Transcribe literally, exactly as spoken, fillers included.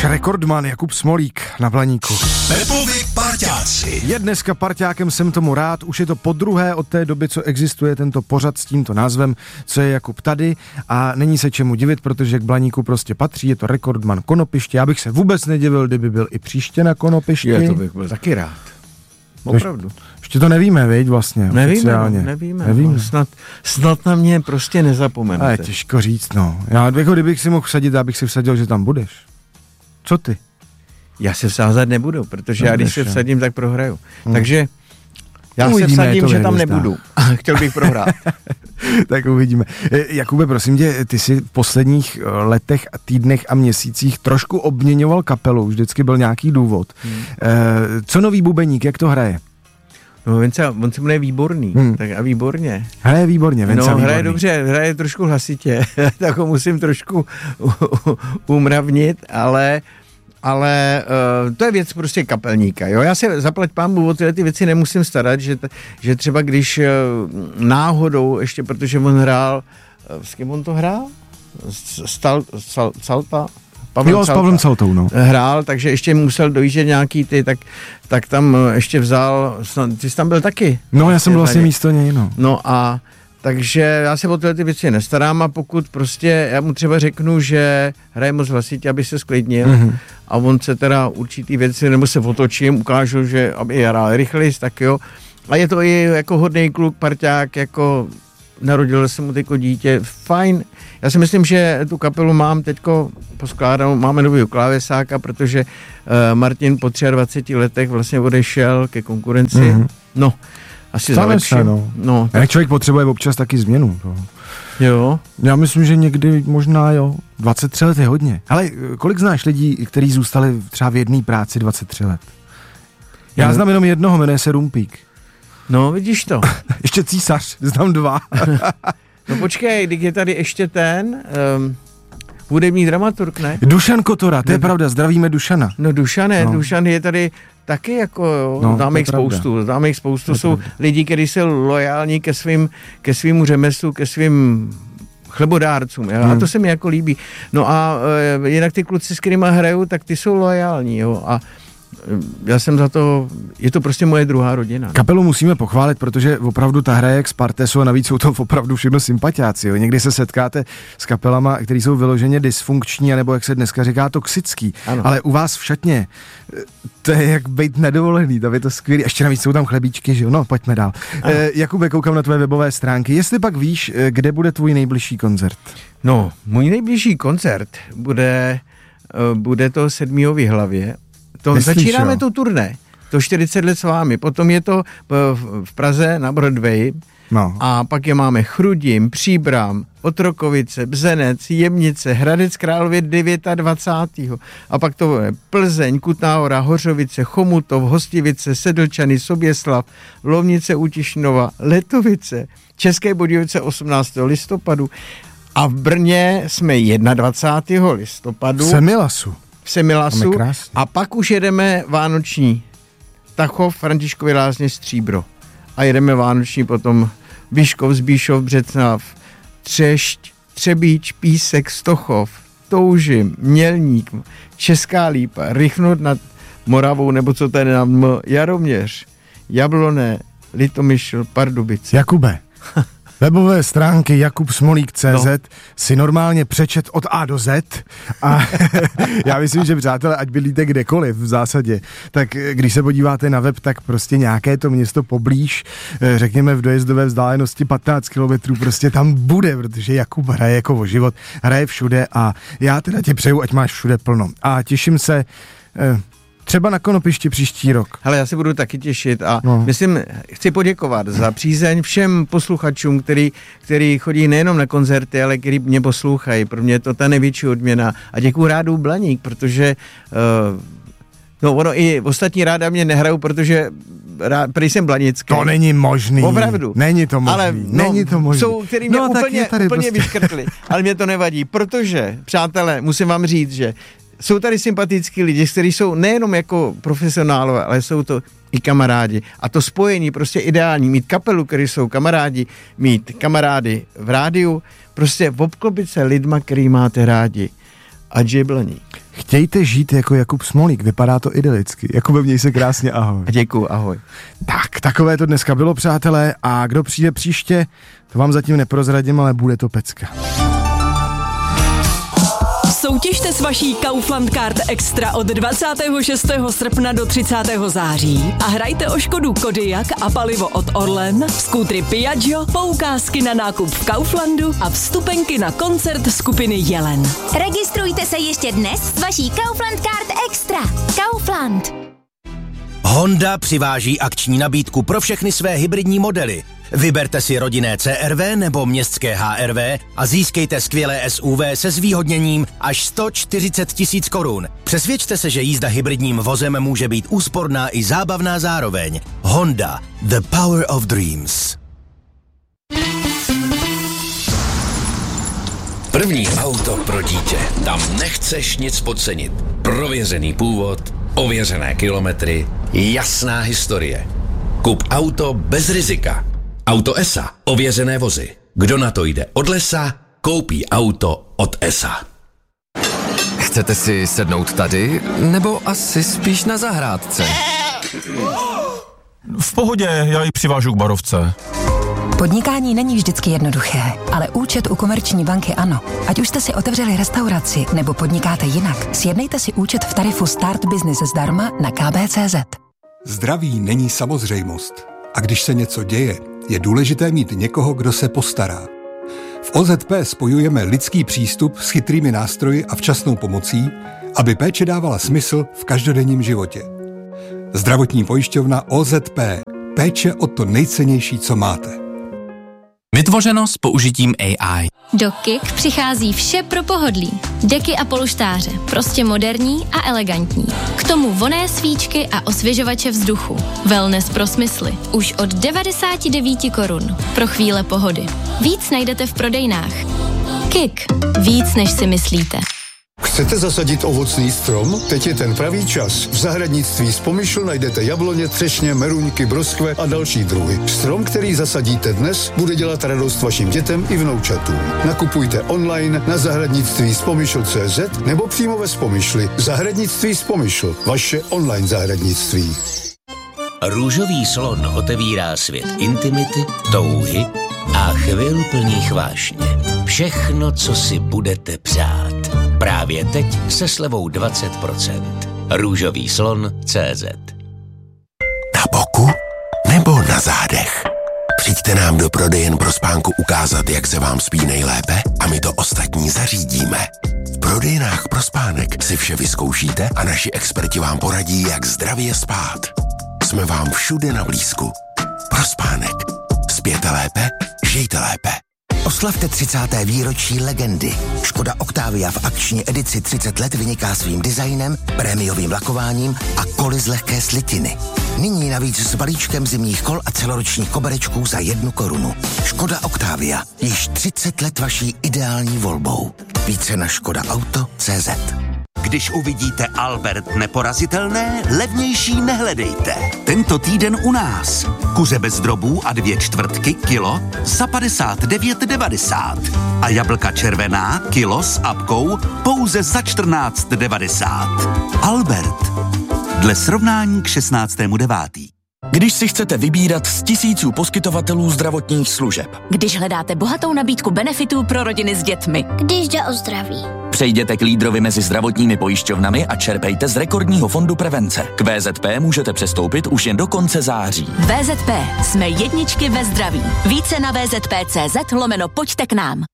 Náš rekordman Jakub Smolík na Blaníku. Pepovi parťáci. Je dneska parťákem, jsem tomu rád, už je to podruhé od té doby, co existuje tento pořad s tímto názvem, co je Jakub tady a není se čemu divit, protože k Blaníku prostě patří, je to rekordman konopiště. Já bych se vůbec nedivil, kdyby byl i příště na konopišti. Je, to bych byl taky rád. Opravdu. Ještě to nevíme, viď, vlastně, nevíme, oficiálně. Nevíme, nevíme. No, snad, snad na mě prostě nezapomenete. Ale těžko říct, no. Já, jako kdybych si mohl vsadit, já bych si vsadil, že tam budeš. Co ty? Já se vsázat nebudu, protože no, já když než, se vsadím, tak prohraju. Hmm. Takže já uvidíme, se vsadím, že tam nezdá. nebudu. Chtěl bych prohrát. Tak uvidíme. Jakube, prosím tě, ty jsi v posledních letech, týdnech a měsících trošku obměňoval kapelu, vždycky byl nějaký důvod. Hmm. Co nový bubeník, jak to hraje? No, Vince, on se jmenuje Výborný, hmm. tak a výborně. Hraje výborně, Vince, No, výborný. hraje dobře, hraje trošku hlasitě, tak ho musím trošku umravnit, ale... Ale uh, to je věc prostě kapelníka, jo. Já se zaplať pánbu o tyhle ty věci nemusím starat, že, t- že třeba když uh, náhodou, ještě protože on hrál, uh, s kým on to hrál? Stal, sal, Salta? Pavlem jo, Salta. S Pavlem Saltou, no. Hrál, takže ještě musel dojíždět nějaký ty, tak, tak tam ještě vzal, ty jsi tam byl taky. No, já jsem byl vlastně místo něj, no. No a takže já se o tyhle ty věci nestarám a pokud prostě, já mu třeba řeknu, že hraje moc hlasitě, aby se sklidnil mm-hmm. a on se teda určitý věci, nebo se otočím, ukážu, že aby hrál rychleji, tak jo. A je to i jako hodný kluk, parťák, jako narodil se mu teďko dítě, fajn. Já si myslím, že tu kapelu mám teďko poskládanou, máme novýho klávesáka, protože uh, Martin po dvaceti třech letech vlastně odešel ke konkurenci. Mm-hmm. No, asi za lepší. No. No, tak... člověk potřebuje občas taky změnu. To. Jo. Já myslím, že někdy možná jo. dvacet tři let je hodně. Ale kolik znáš lidí, kteří zůstali třeba v jedné práci dvacet tři let? Já no. znám jenom jednoho, jmenuje se Rumpík. No, vidíš to. Ještě Císař, znám dva. No počkej, když je tady ještě ten um, hudební dramaturg, ne? Dušan Kotora, to ne, je pravda, zdravíme Dušana. No Dušane, no. Dušan je tady taky jako, jo, no, známe jich spoustu, známe jich spoustu, jsou pravda. Lidi, kteří jsou lojální ke svým, ke svýmu řemeslu, ke svým chlebodárcům, jo? Hmm. A to se mi jako líbí. No a e, jinak ty kluci, s kterýma hraju, tak ty jsou lojální, jo, a já jsem za to, je to prostě moje druhá rodina. Kapelu musíme pochválit, protože opravdu ta hraje jak z Partesu a navíc jsou to opravdu všechno sympatiáci. Jo. Někdy se setkáte s kapelama, které jsou vyloženě dysfunkční, anebo jak se dneska říká toxický. Ano. Ale u vás v šatně, to je jak být nedovolený, to je to skvělý. Ještě navíc jsou tam chlebíčky, že jo? No, pojďme dál. E, Jakube, koukám na tvé webové stránky. Jestli pak víš, kde bude tvůj nejbližší koncert? No, můj nejbližší koncert bude, bude to sedmého v Jihlavě. To Myslíš, začínáme jo? tu turné, to čtyřicet let s vámi, potom je to v Praze na Broadway no. a pak je máme Chrudim, Příbram, Otrokovice, Bzenec, Jemnice, Hradec Králové dvacátého devátého a pak to je Plzeň, Kutná Hora, Hořovice, Chomutov, Hostivice, Sedlčany, Soběslav, Lovnice u Tišnova, Letovice, České Budějovice osmnáctého listopadu a v Brně jsme dvacátého prvního listopadu. Semilasu. V Semilasu a pak už jedeme vánoční Tachov, Františkovy Lázně, Stříbro a jedeme vánoční potom Vyškov, Zbíšov, Břeclav, Třešť, Třebíč, Písek, Stochov, Toužim, Mělník, Česká Lípa, Rychnot nad Moravou, nebo co tady nám Jaroměř, Jabloné, Litomyšl, Pardubice. Jakube, webové stránky jakub smolík tečka cé zet no. si normálně přečet od A do Z a já myslím, že přátelé, ať bydlíte kdekoliv v zásadě, tak když se podíváte na web, tak prostě nějaké to město poblíž, řekněme v dojezdové vzdálenosti patnáct kilometrů, prostě tam bude, protože Jakub hraje jako o život, hraje všude a já teda ti přeju, ať máš všude plno a těším se eh, třeba na konopišti příští rok. Hele, já se budu taky těšit a no. myslím, chci poděkovat za přízeň všem posluchačům, který, který chodí nejenom na koncerty, ale který mě poslouchají. Pro mě je to ta největší odměna a děkuju Rádu Blaník, protože uh, no ono i ostatní ráda mě nehrajou, protože rád, prý jsem blanický. To není možný. Opravdu. Není to možný. Ale no, není to možný. Jsou, který mě no, úplně, úplně prostě. vyškrtli, ale mě to nevadí, protože, přátelé, musím vám říct, že jsou tady sympatický lidi, kteří jsou nejenom jako profesionálové, ale jsou to i kamarádi. A to spojení prostě ideální. Mít kapelu, který jsou kamarádi, mít kamarády v rádiu, prostě obklopit se lidma, který máte rádi. A Blaník. Chtějte žít jako Jakub Smolík, vypadá to idylicky. Jakube, měj se krásně, ahoj. Děkuju, ahoj. Tak, takové to dneska bylo, přátelé, a kdo přijde příště, to vám zatím neprozradím, ale bude to pecka. Soutěžte s vaší Kaufland Card Extra od dvacátého šestého srpna do třicátého září a hrajte o Škodu Kodiaq a palivo od Orlen, skútry Piaggio, poukázky na nákup v Kauflandu a vstupenky na koncert skupiny Jelen. Registrujte se ještě dnes s vaší Kaufland Card Extra. Kaufland. Honda přiváží akční nabídku pro všechny své hybridní modely. Vyberte si rodinné C R V nebo městské H R V a získejte skvělé S U V se zvýhodněním až sto čtyřicet tisíc korun. Přesvědčte se, že jízda hybridním vozem může být úsporná i zábavná zároveň. Honda. The power of dreams. První auto pro dítě. Tam nechceš nic podcenit. Prověřený původ, ověřené kilometry, jasná historie. Kup auto bez rizika. Auto E S A. Ověřené vozy. Kdo na to jde od lesa, koupí auto od E S A. Chcete si sednout tady, nebo asi spíš na zahrádce? V pohodě, já ji přivážu k barovce. Podnikání není vždycky jednoduché, ale účet u Komerční banky ano. Ať už jste si otevřeli restauraci nebo podnikáte jinak, sjednejte si účet v tarifu Start Business zdarma na k b tečka cé zet. Zdraví není samozřejmost. A když se něco děje, je důležité mít někoho, kdo se postará. V O Z P spojujeme lidský přístup s chytrými nástroji a včasnou pomocí, aby péče dávala smysl v každodenním životě. Zdravotní pojišťovna O Z P. Péče o to nejcennější, co máte. Vytvořeno s použitím A I. Do Kik přichází vše pro pohodlí. Deky a polštáře, prostě moderní a elegantní. K tomu vonné svíčky a osvěžovače vzduchu. Wellness pro smysly. Už od devadesát devět korun. Pro chvíle pohody. Víc najdete v prodejnách. Kik. Víc, než si myslíte. Chcete zasadit ovocný strom? Teď je ten pravý čas. V zahradnictví Spomyšl najdete jabloně, třešně, meruňky, broskve a další druhy. Strom, který zasadíte dnes, bude dělat radost vašim dětem i vnoučatům. Nakupujte online na zahradnictví spomyšl tečka cé zet nebo přímo ve Spomyšli. Zahradnictví Spomyšl. Vaše online zahradnictví. Růžový slon otevírá svět intimity, touhy a chvil plných vášně. Všechno, co si budete přát. Právě teď se slevou dvacet procent. Růžový slon tečka cé zet. Na boku nebo na zádech? Přijďte nám do prodejen pro spánku ukázat, jak se vám spí nejlépe a my to ostatní zařídíme. V prodejnách pro spánek si vše vyzkoušíte a naši experti vám poradí, jak zdravě spát. Jsme vám všude na blízku. Pro spánek. Spěte lépe, žijte lépe. Oslavte třicáté výročí legendy. Škoda Octavia v akční edici třicet let vyniká svým designem, prémiovým lakováním a koly z lehké slitiny. Nyní navíc s balíčkem zimních kol a celoročních koberečků za jednu korunu. Škoda Octavia. Již třicet let vaší ideální volbou. Více na škoda auto tečka cé zet. Když uvidíte Albert neporazitelné, levnější nehledejte. Tento týden u nás. Kuře bez drobů a dvě čtvrtky kilo za padesát devět devadesát. A jablka červená kilo s apkou pouze za čtrnáct devadesát. Albert. Dle srovnání k šestnáctému devátý. Když si chcete vybírat z tisíců poskytovatelů zdravotních služeb. Když hledáte bohatou nabídku benefitů pro rodiny s dětmi. Když jde o zdraví. Přejděte k lídrovi mezi zdravotními pojišťovnami a čerpejte z rekordního fondu prevence. K V Z P můžete přestoupit už jen do konce září. V Z P. Jsme jedničky ve zdraví. Více na V Z P tečka cé zet lomeno pojďte k nám.